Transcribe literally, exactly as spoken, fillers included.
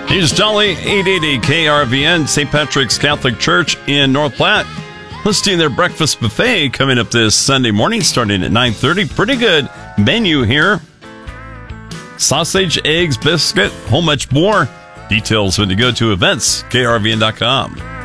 Here's Dolly, eight eighty K R V N, Saint Patrick's Catholic Church in North Platte. Let's do their breakfast buffet coming up this Sunday morning starting at nine thirty. Pretty good menu here. Sausage, eggs, biscuit, whole much more. Details when you go to events, K R V N dot com.